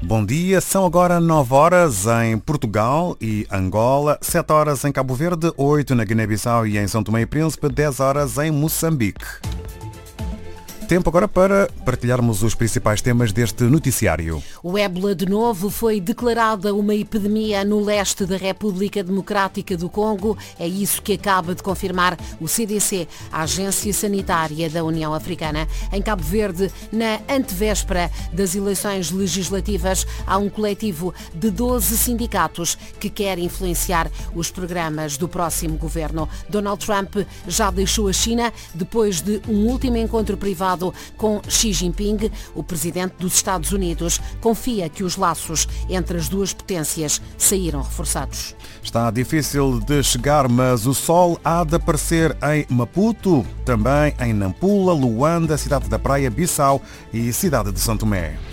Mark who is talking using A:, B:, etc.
A: Bom dia, são agora 9 horas em Portugal e Angola, 7 horas em Cabo Verde, 8 na Guiné-Bissau e em São Tomé e Príncipe, 10 horas em Moçambique. Tempo agora para partilharmos os principais temas deste noticiário.
B: O ébola de novo foi declarada uma epidemia no leste da República Democrática do Congo. É isso que acaba de confirmar o CDC, a Agência Sanitária da União Africana. Em Cabo Verde, na antevéspera das eleições legislativas, há um coletivo de 12 sindicatos que quer influenciar os programas do próximo governo. Donald Trump já deixou a China depois de um último encontro privado com Xi Jinping. O presidente dos Estados Unidos confia que os laços entre as duas potências saíram reforçados.
A: Está difícil de chegar, mas o sol há de aparecer em Maputo, também em Nampula, Luanda, Cidade da Praia, Bissau e Cidade de São Tomé.